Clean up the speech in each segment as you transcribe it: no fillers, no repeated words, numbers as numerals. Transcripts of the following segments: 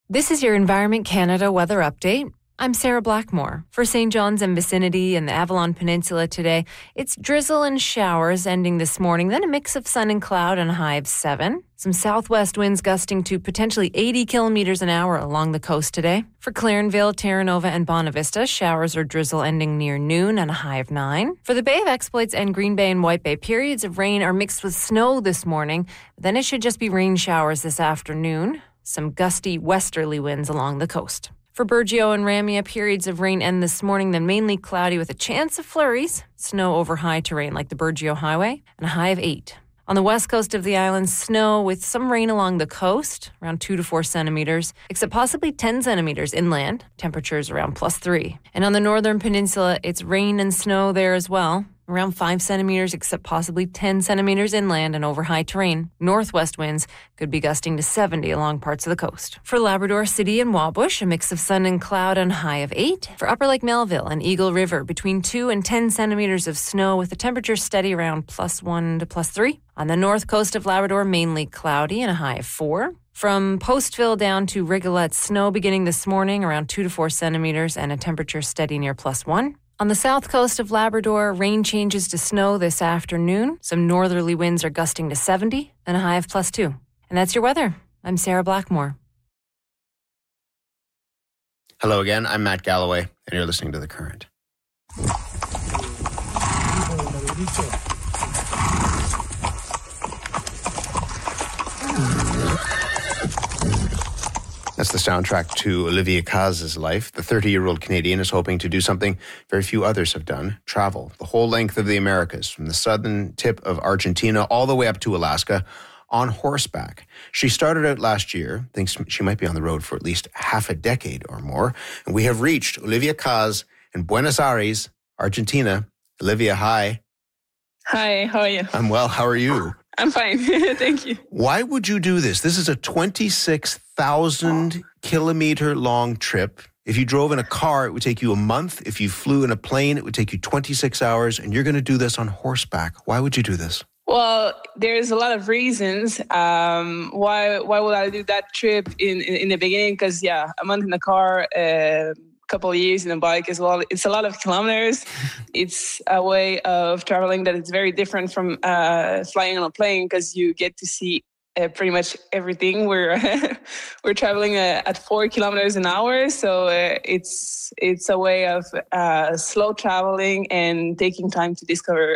This is your Environment Canada weather update. I'm Sarah Blackmore. For St. John's and vicinity and the Avalon Peninsula today, it's drizzle and showers ending this morning, then a mix of sun and cloud and a high of 7. Some southwest winds gusting to potentially 80 kilometers an hour along the coast today. For Clarenville, Terra Nova, and Bonavista, showers or drizzle ending near noon and a high of 9. For the Bay of Exploits and Green Bay and White Bay, periods of rain are mixed with snow this morning. Then it should just be rain showers this afternoon. Some gusty westerly winds along the coast. For Burgeo and Ramia, periods of rain end this morning, then mainly cloudy with a chance of flurries. Snow over high terrain like the Burgeo Highway, and a high of 8. On the west coast of the island, snow with some rain along the coast, around 2 to 4 centimeters, except possibly 10 centimeters inland, temperatures around +3. And on the northern peninsula, it's rain and snow there as well. Around 5 centimeters, except possibly 10 centimeters inland and over high terrain. Northwest winds could be gusting to 70 along parts of the coast. For Labrador City and Wabush, a mix of sun and cloud and high of 8. For Upper Lake Melville and Eagle River, between 2 and 10 centimeters of snow with the temperature steady around +1 to +3. On the north coast of Labrador, mainly cloudy and a high of 4. From Postville down to Rigolette, snow beginning this morning around 2 to 4 centimeters and a temperature steady near +1. On the south coast of Labrador, rain changes to snow this afternoon. Some northerly winds are gusting to 70 and a high of +2. And that's your weather. I'm Sarah Blackmore. Hello again, I'm Matt Galloway, and you're listening to The Current. That's the soundtrack to Olivia Kaz's life. The 30-year-old Canadian is hoping to do something very few others have done, travel the whole length of the Americas, from the southern tip of Argentina all the way up to Alaska, on horseback. She started out last year, thinks she might be on the road for at least half a decade or more, and we have reached Olivia Kaz in Buenos Aires, Argentina. Olivia, hi. Hi, how are you? I'm well, how are you? I'm fine, thank you. Why would you do this? This is a 26,000 kilometer long trip. If you drove in a car, it would take you a month. If you flew in a plane, it would take you 26 hours. And you're going to do this on horseback. Why would you do this? Well, there's a lot of reasons. Why would I do that trip in the beginning? Because, a month in the car, couple of years in a bike as well. It's a lot of kilometers. It's a way of traveling that is very different from flying on a plane, because you get to see pretty much everything. We're traveling at 4 kilometers an hour, so it's a way of slow traveling and taking time to discover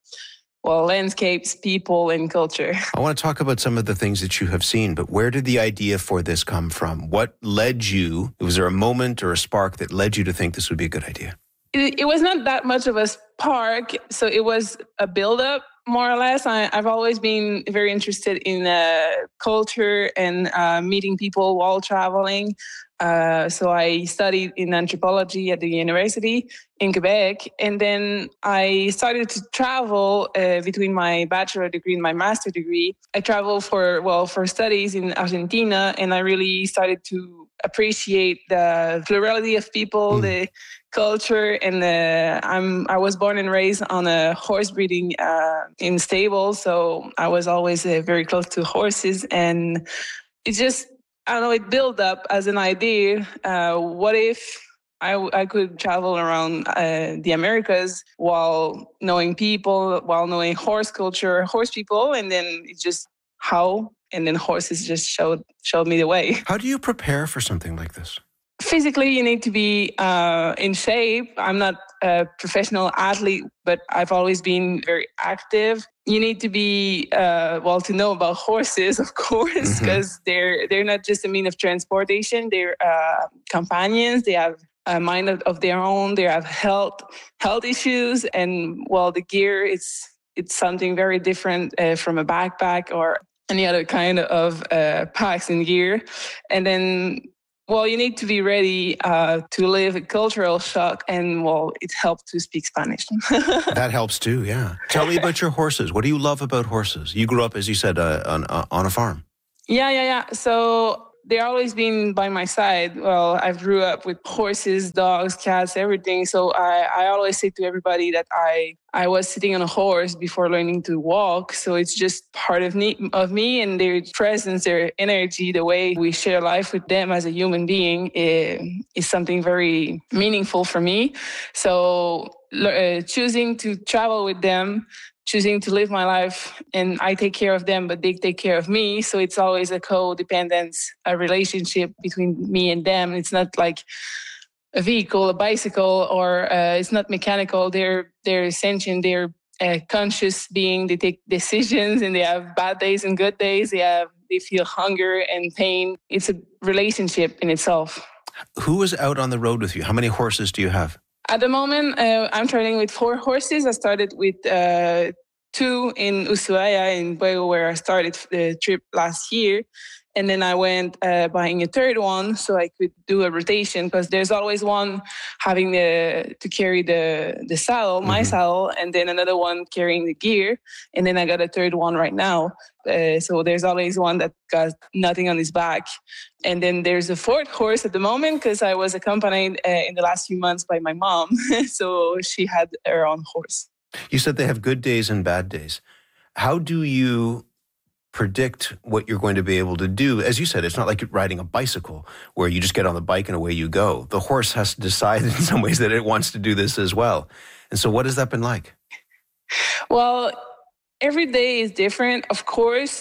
landscapes, people, and culture. I want to talk about some of the things that you have seen, but where did the idea for this come from? What led you? Was there a moment or a spark that led you to think this would be a good idea? It was not that much of a spark, so it was a build-up, more or less. I've always been very interested in culture and meeting people while traveling. So I studied in anthropology at the university in Quebec, and then I started to travel between my bachelor degree and my master degree. I traveled for studies in Argentina, and I really started to appreciate the plurality of people, the culture, and I was born and raised on a horse breeding in stables, so I was always very close to horses, and it just, I don't know, it built up as an idea. What if I could travel around the Americas while knowing people, while knowing horse culture, horse people, and then it's just how, and then horses just showed me the way. How do you prepare for something like this? Physically, you need to be in shape. I'm not a professional athlete, but I've always been very active. You need to be, to know about horses, of course, because they're not just a means of transportation. They're companions. They have a mind of their own. They have health issues. And, the gear, it's something very different from a backpack or any other kind of packs and gear. And then, you need to be ready to live a cultural shock, and, it helps to speak Spanish. That helps too, yeah. Tell me about your horses. What do you love about horses? You grew up, as you said, on a farm. Yeah. So they're always been by my side. Well, I grew up with horses, dogs, cats, everything. So I always say to everybody that I was sitting on a horse before learning to walk. So it's just part of me, and their presence, their energy, the way we share life with them as a human being is something very meaningful for me. So choosing to travel with them, choosing to live my life, and I take care of them, but they take care of me. So it's always a codependence, a relationship between me and them. It's not like a vehicle, a bicycle, or it's not mechanical. They're sentient. They're a conscious being. They take decisions, and they have bad days and good days. They feel hunger and pain. It's a relationship in itself. Who is out on the road with you? How many horses do you have? At the moment, I'm traveling with 4 horses. I started with 2 in Ushuaia in Pueblo, where I started the trip last year. And then I went buying a 3rd one so I could do a rotation, because there's always one having to carry the saddle, my saddle, and then another one carrying the gear. And then I got a 3rd one right now. So there's always one that got nothing on his back. And then there's a 4th horse at the moment, because I was accompanied in the last few months by my mom. So she had her own horse. You said they have good days and bad days. How do you predict what you're going to be able to do? As you said, it's not like you're riding a bicycle where you just get on the bike and away you go. The horse has to decide in some ways that it wants to do this as well. And so what has that been like? Well, every day is different. Of course,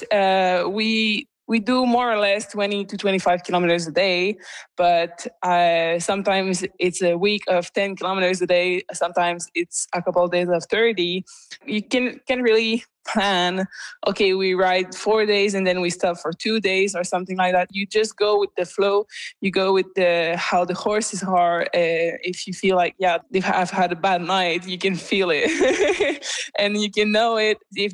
we do more or less 20 to 25 kilometers a day, but sometimes it's a week of 10 kilometers a day. Sometimes it's a couple of days of 30. You can really plan, okay, we ride 4 days and then we stop for 2 days or something like that. You just go with the flow. You go with how the horses are. If you feel like, they have had a bad night, you can feel it. And you can know it if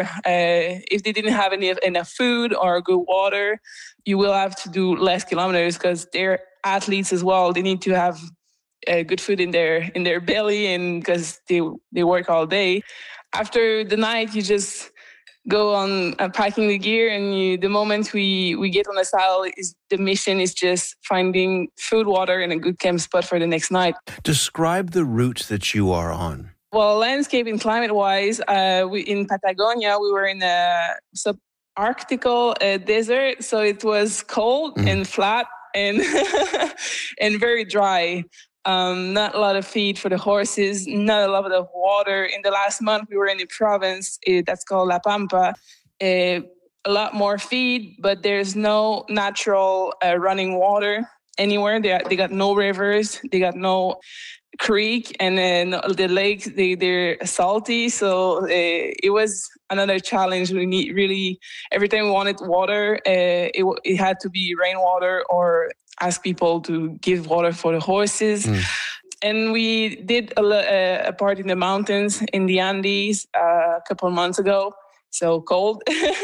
they didn't have enough food or good water. You will have to do less kilometers, because they're athletes as well. They need to have good food in their belly, and because they work all day. After the night, you just go on packing the gear, and the moment we get on the saddle, the mission is just finding food, water, and a good camp spot for the next night. Describe the route that you are on. Well, landscape and climate-wise, in Patagonia, we were in a subarctical desert, so it was cold and flat and and very dry. Not a lot of feed for the horses, not a lot of water. In the last month, we were in a province that's called La Pampa. A lot more feed, but there's no natural running water anywhere. They got no rivers, they got no creek, and then the lakes, they're salty. So it was another challenge. We need really, every time we wanted water, it had to be rainwater or ask people to give water for the horses. And we did a part in the mountains in the Andes a couple of months ago. So cold,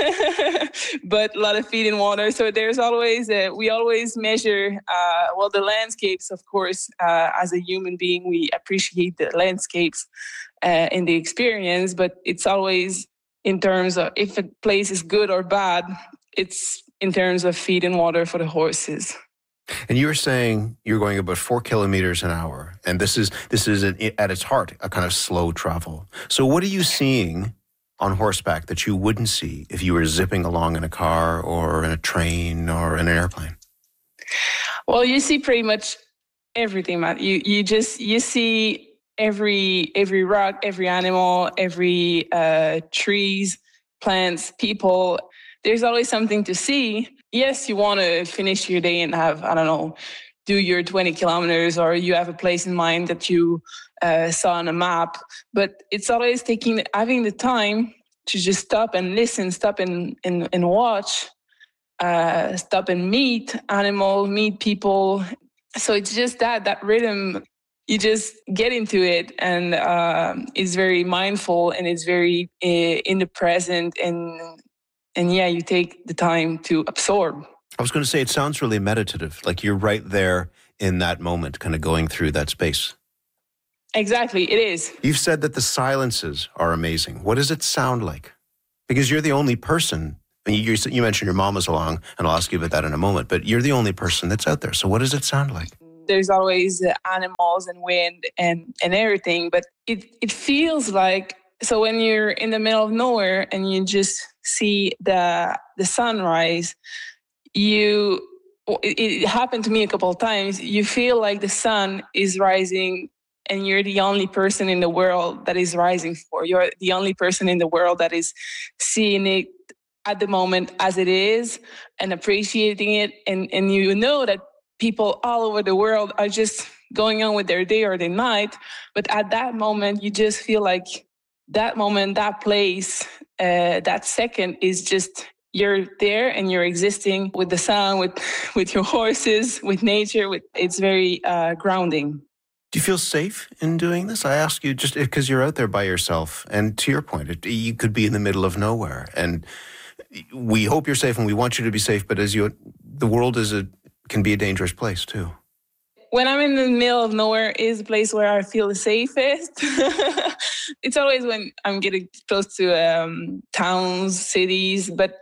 but a lot of feed and water. So there's always, we always measure, the landscapes, of course, as a human being, we appreciate the landscapes in the experience, but it's always in terms of if a place is good or bad, it's in terms of feed and water for the horses. And you were saying you're going about 4 kilometers an hour, and this is at its heart a kind of slow travel. So what are you seeing on horseback that you wouldn't see if you were zipping along in a car or in a train or in an airplane? Well, you see pretty much everything, Matt. You see every rock, every animal, every trees, plants, people. There's always something to see. Yes, you want to finish your day and have, do your 20 kilometers, or you have a place in mind that you saw on a map. But it's always having the time to just stop and listen, stop and watch, stop and meet animals, meet people. So it's just that rhythm. You just get into it, and it's very mindful, and it's very in the present, and you take the time to absorb. I was going to say, it sounds really meditative, like you're right there in that moment, kind of going through that space. Exactly, it is. You've said that the silences are amazing. What does it sound like? Because you're the only person I mean, you mentioned your mom was along, and I'll ask you about that in a moment, but you're the only person that's out there. So what does it sound like? There's always animals and wind and everything, but it feels like, so when you're in the middle of nowhere and you just see the sunrise, it happened to me a couple of times. You feel like the sun is rising and you're the only person in the world that is rising for. You're the only person in the world that is seeing it at the moment as it is and appreciating it. And you know that people all over the world are just going on with their day or their night. But at that moment, you just feel like that moment, that place, that second is just, you're there and you're existing with the sun, with your horses, with nature. It's very grounding. Do you feel safe in doing this? I ask you just because you're out there by yourself. And to your point, you could be in the middle of nowhere. And we hope you're safe and we want you to be safe. But the world can be a dangerous place too. When I'm in the middle of nowhere is the place where I feel the safest. It's always when I'm getting close to towns, cities, but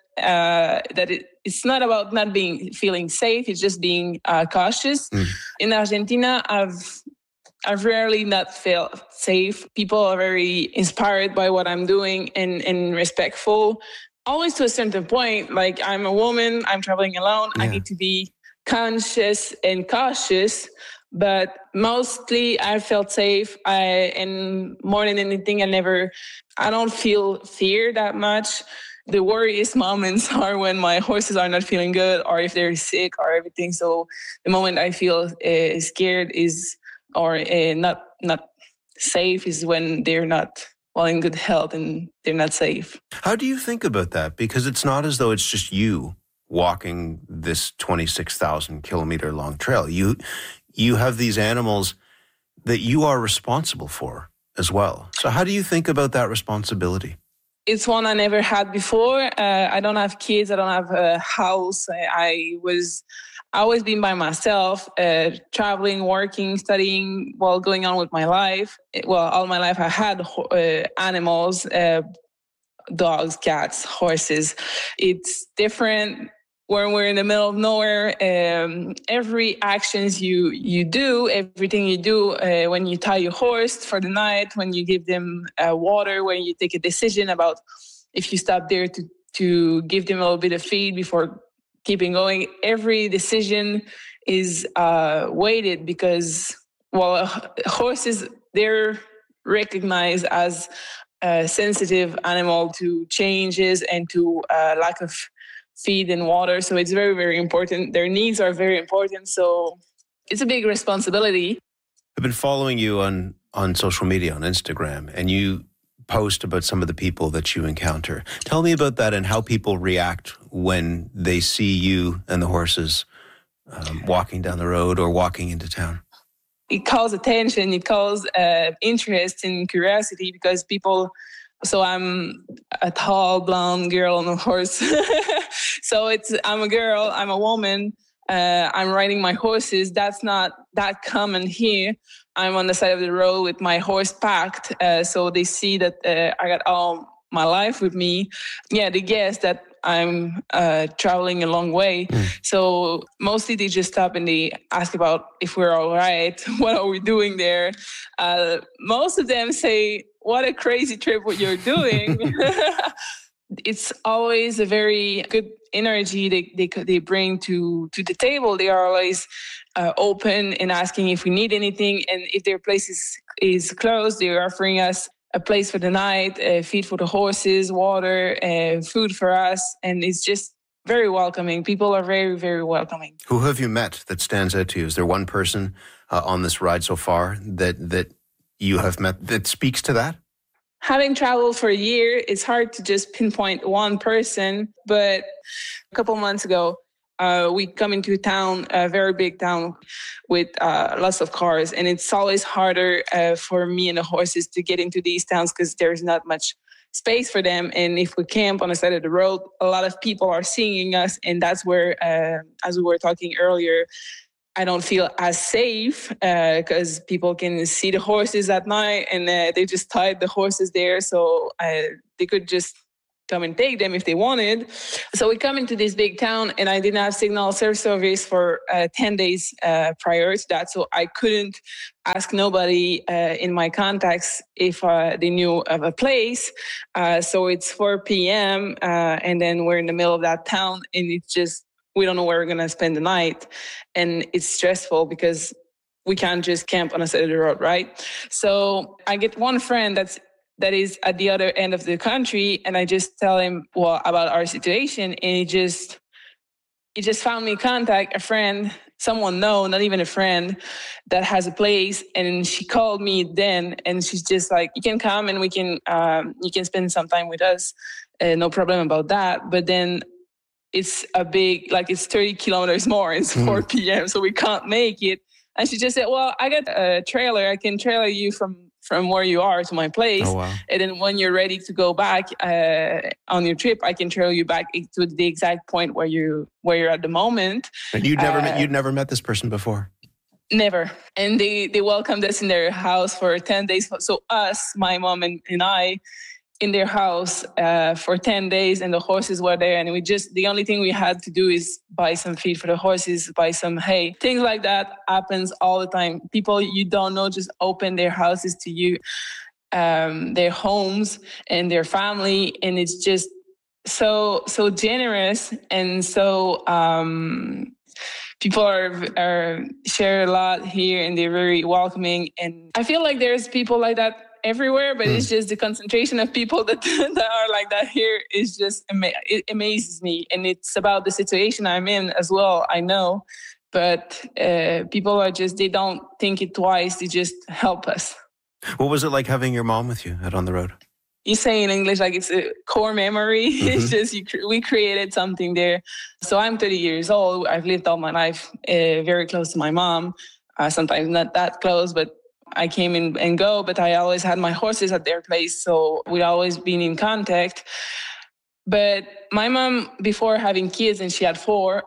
it's not about not feeling safe. It's just being cautious. In Argentina, I've rarely not felt safe. People are very inspired by what I'm doing and respectful. Always to a certain point, like I'm a woman, I'm traveling alone. Yeah. I need to be conscious and cautious, but mostly I felt safe. And more than anything, I don't feel fear that much. The worriest moments are when my horses are not feeling good or if they're sick or everything. So the moment I feel scared or not safe is when they're not in good health and they're not safe. How do you think about that? Because it's not as though it's just you walking this 26,000 kilometer long trail. You have these animals that you are responsible for as well. So how do you think about that responsibility? It's one I never had before. I don't have kids. I don't have a house. I always been by myself, traveling, working, studying, while going on with my life. Well, all my life I had animals, dogs, cats, horses. It's different when we're in the middle of nowhere. Every actions you do, everything you do, when you tie your horse for the night, when you give them water, when you take a decision about if you stop there to give them a little bit of feed before keeping going, every decision is weighted because, horses, they're recognized as a sensitive animal to changes and to lack of feed and water. So it's very, very important. Their needs are very important. So it's a big responsibility. I've been following you on social media, on Instagram, and you post about some of the people that you encounter. Tell me about that and how people react when they see you and the horses walking down the road or walking into town. It calls attention, it calls interest and curiosity because people, so I'm a tall, blonde girl on a horse. So I'm a girl, I'm a woman, I'm riding my horses. That's not that common here. I'm on the side of the road with my horse packed. So they see that I got all my life with me. Yeah, they guess that I'm traveling a long way. So mostly they just stop and they ask about if we're all right. What are we doing there? Most of them say, what a crazy trip what you're doing. It's always a very good energy they bring to the table. They are always open and asking if we need anything. And if their place is closed, they're offering us a place for the night, feed for the horses, water, food for us. And it's just very welcoming. People are very, very welcoming. Who have you met that stands out to you? Is there one person on this ride so far that you have met that speaks to that? Having traveled for a year, it's hard to just pinpoint one person. But a couple months ago, we come into a town, a very big town with lots of cars. And it's always harder for me and the horses to get into these towns because there's not much space for them. And if we camp on the side of the road, a lot of people are seeing us. And that's where, as we were talking earlier, I don't feel as safe because people can see the horses at night and they just tied the horses there. So they could just come and take them if they wanted. So we come into this big town, and I didn't have signal cell service for 10 days prior to that. So I couldn't ask nobody in my contacts if they knew of a place. So it's 4 p.m. And then we're in the middle of that town, and it's just, we don't know where we're going to spend the night. And it's stressful because we can't just camp on the side of the road, right? So I get one friend that is at the other end of the country, and I just tell him about our situation, and he just found me contact a friend, someone not even a friend, that has a place, and she called me then, and she's just like, you can come and we can you can spend some time with us, no problem about that. But then it's a big, like it's 30 kilometers more. It's 4 p.m. so we can't make it. And she just said, well, I got a trailer. I can trailer you from where you are to my place. Oh, wow. And then when you're ready to go back on your trip, I can trailer you back to the exact point where you're at the moment. And you'd never met this person before? Never. And they welcomed us in their house for 10 days. So us, my mom and I, in their house for 10 days, and the horses were there. And the only thing we had to do is buy some feed for the horses, buy some hay. Things like that happens all the time. People you don't know just open their houses to you, their homes and their family. And it's just so generous. And so people are share a lot here, and they're very welcoming. And I feel like there's people like that everywhere, but it's just the concentration of people that are like that here is just it amazes me. And it's about the situation I'm in as well, I know, but people are just, they don't think it twice, they just help us. What was it like having your mom with you out on the road? You say in English like it's a core memory. It's just we created something there. So I'm 30 years old. I've lived all my life very close to my mom, sometimes not that close, but I came in and go, but I always had my horses at their place. So we always been in contact. But my mom, before having kids, and she had 4,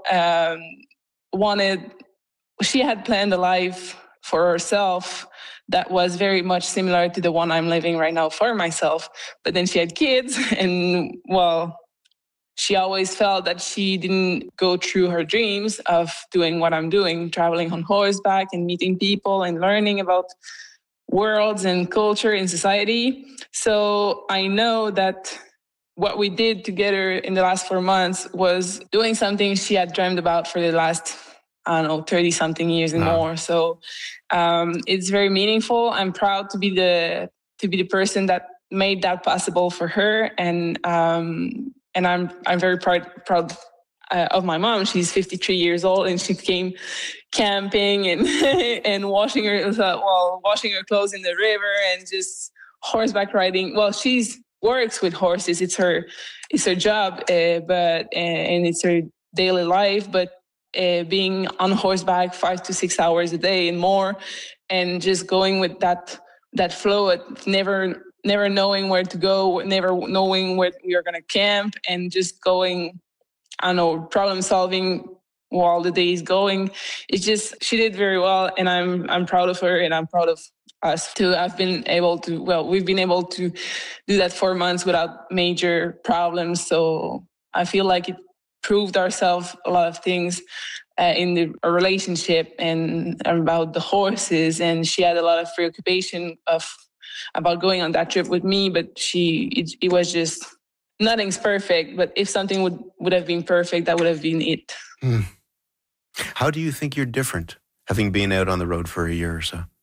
she had planned a life for herself that was very much similar to the one I'm living right now for myself. But then she had kids, and she always felt that she didn't go through her dreams of doing what I'm doing, traveling on horseback and meeting people and learning about worlds and culture and society. So I know that what we did together in the last 4 months was doing something she had dreamed about for the last, 30-something years and more. So it's very meaningful. I'm proud to be the person that made that possible for her. And I'm very proud of my mom. She's 53 years old, and she came camping and washing her clothes in the river and just horseback riding. Well, she works with horses. It's her job, and it's her daily life. But being on horseback 5 to 6 hours a day and more, and just going with that flow, never knowing where to go, never knowing where we are going to camp, and just going, problem solving while the day is going. It's just, she did very well, and I'm proud of her, and I'm proud of us to have been able to, we've been able to do that 4 months without major problems. So I feel like it proved ourselves a lot of things in the relationship and about the horses. And she had a lot of preoccupation about going on that trip with me, but it was just, nothing's perfect, but if something would have been perfect, that would have been it. How do you think you're different, having been out on the road for a year or so?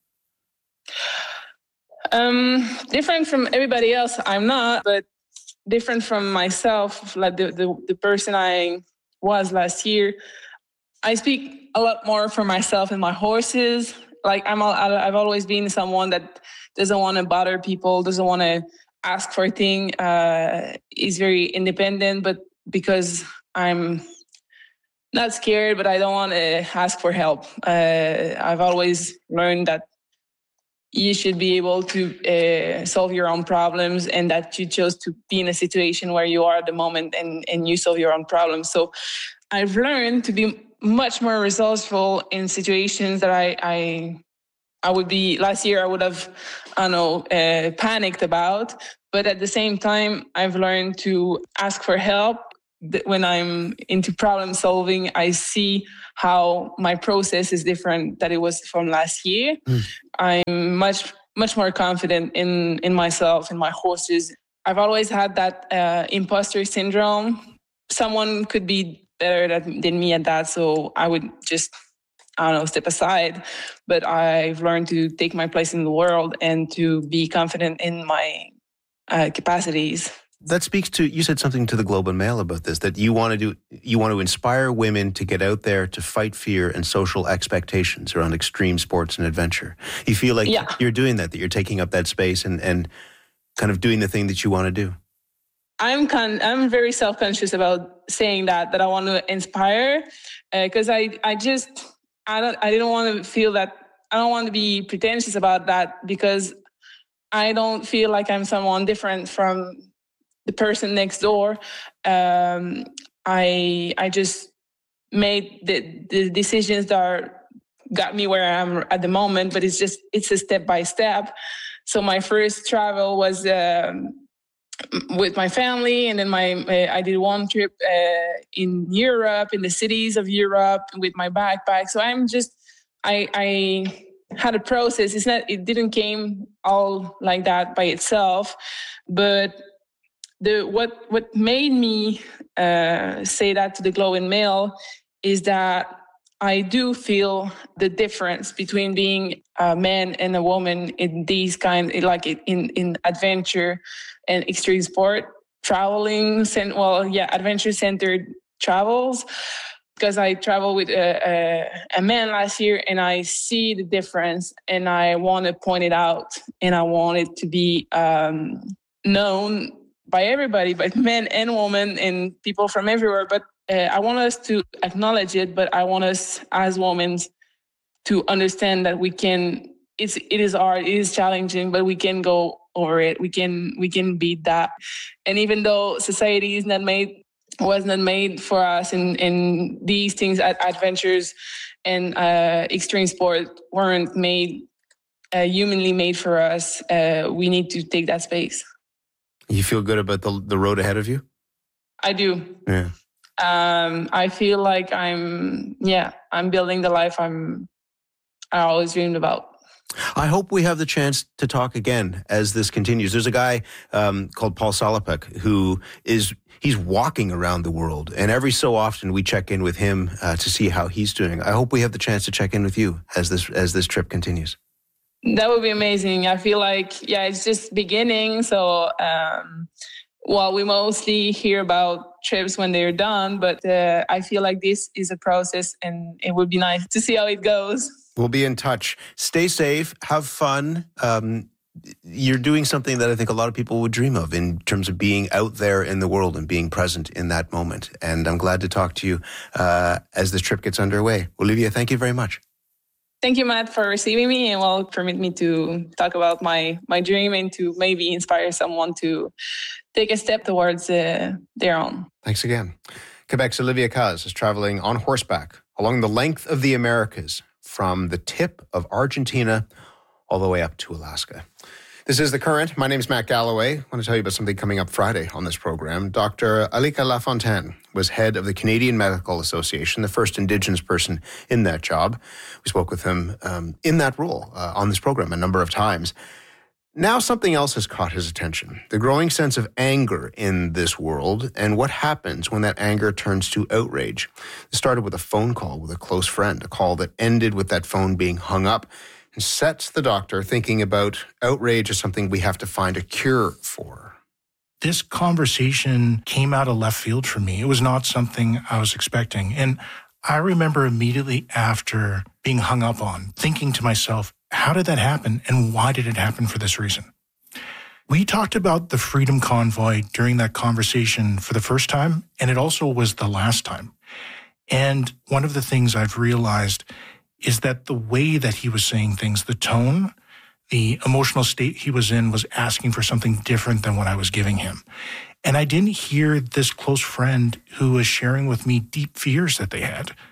Different from everybody else, I'm not, but different from myself, like the person I was last year. I speak a lot more for myself and my horses. Like I've always been someone that doesn't want to bother people, doesn't want to ask for a thing, is very independent, but because I'm not scared, but I don't want to ask for help. I've always learned that you should be able to solve your own problems, and that you chose to be in a situation where you are at the moment and you solve your own problems. So I've learned to be much more resourceful in situations that I would be, last year I would have, panicked about. But at the same time, I've learned to ask for help. When I'm into problem solving, I see how my process is different than it was from last year. I'm much more confident in myself, in my horses. I've always had that imposter syndrome. Someone could be better than me at that, so I would just, step aside. But I've learned to take my place in the world and to be confident in my capacities. That speaks to, you said something to the Globe and Mail about this, that you want to inspire women to get out there to fight fear and social expectations around extreme sports and adventure. You feel like you're doing that you're taking up that space and kind of doing the thing that you want to do. I'm very self-conscious about saying that I want to inspire, because I didn't want to feel that. I don't want to be pretentious about that, because I don't feel like I'm someone different from the person next door. I just made the decisions that got me where I am at the moment, but it's a step by step. So my first travel was with my family, and then I did one trip in Europe, in the cities of Europe, with my backpack. So I had a process. It didn't came all like that by itself, but what made me say that to the Globe and Mail is that I do feel the difference between being a man and a woman in these in adventure and extreme sport traveling. Adventure-centered travels. Because I traveled with a man last year, and I see the difference, and I want to point it out, and I want it to be known by everybody, by men and women and people from everywhere. But I want us to acknowledge it, but I want us as women to understand that we can. It is hard, it is challenging, but we can go over it. We can beat that. And even though society was not made for us, and these things, adventures and extreme sport weren't made humanly made for us, we need to take that space. You feel good about the road ahead of you? I do. Yeah. I feel like I'm building the life I always dreamed about. I hope we have the chance to talk again as this continues. There's a guy called Paul Salopek he's walking around the world, and every so often we check in with him to see how he's doing. I hope we have the chance to check in with you as this trip continues. That would be amazing. I feel like, it's just beginning. So, we mostly hear about trips when they're done, but I feel like this is a process, and it would be nice to see how it goes. We'll be in touch. Stay safe. Have fun. You're doing something that I think a lot of people would dream of in terms of being out there in the world and being present in that moment. And I'm glad to talk to you as this trip gets underway. Olivia, thank you very much. Thank you, Matt, for receiving me, and permit me to talk about my dream and to maybe inspire someone to take a step towards their own. Thanks again. Quebec's Olivia Caz is traveling on horseback along the length of the Americas, from the tip of Argentina all the way up to Alaska. This is The Current. My name is Matt Galloway. I want to tell you about something coming up Friday on this program. Dr. Alika Lafontaine was head of the Canadian Medical Association, the first Indigenous person in that job. We spoke with him in that role on this program a number of times. Now something else has caught his attention, the growing sense of anger in this world and what happens when that anger turns to outrage. It started with a phone call with a close friend, a call that ended with that phone being hung up, and sets the doctor thinking about outrage as something we have to find a cure for. This conversation came out of left field for me. It was not something I was expecting. And I remember immediately after being hung up on, thinking to myself, how did that happen, and why did it happen for this reason? We talked about the Freedom Convoy during that conversation for the first time, and it also was the last time. And one of the things I've realized is that the way that he was saying things, the tone, the emotional state he was in was asking for something different than what I was giving him. And I didn't hear this close friend who was sharing with me deep fears that they had,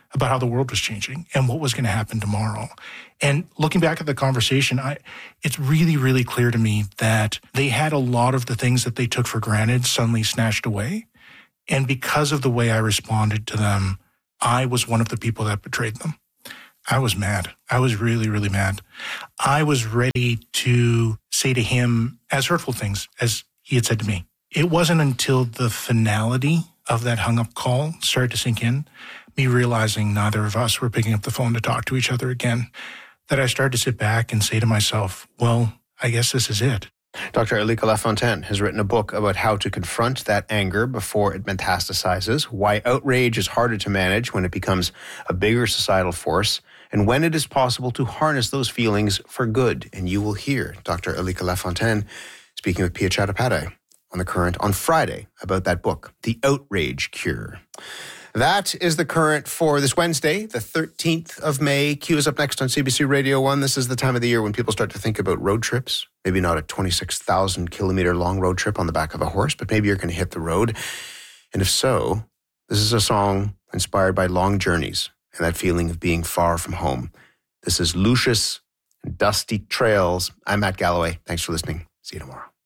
about how the world was changing and what was going to happen tomorrow. And looking back at the conversation, it's really, really clear to me that they had a lot of the things that they took for granted suddenly snatched away. And because of the way I responded to them, I was one of the people that betrayed them. I was mad. I was really, really mad. I was ready to say to him as hurtful things as he had said to me. It wasn't until the finality of that hung-up call started to sink in, me realizing neither of us were picking up the phone to talk to each other again, that I started to sit back and say to myself, well, I guess this is it. Dr. Alika Lafontaine has written a book about how to confront that anger before it metastasizes, why outrage is harder to manage when it becomes a bigger societal force, and when it is possible to harness those feelings for good. And you will hear Dr. Alika Lafontaine speaking with Pia Chattopadhyay on The Current on Friday about that book, The Outrage Cure. That is The Current for this Wednesday, the 13th of May. Q is up next on CBC Radio 1. This is the time of the year when people start to think about road trips. Maybe not a 26,000 kilometer long road trip on the back of a horse, but maybe you're going to hit the road. And if so, this is a song inspired by long journeys and that feeling of being far from home. This is Lucius and Dusty Trails. I'm Matt Galloway. Thanks for listening. See you tomorrow.